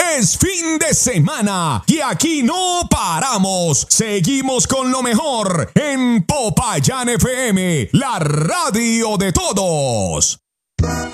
Es fin de semana y aquí no paramos. Seguimos con lo mejor en Popayán FM, la radio de todos.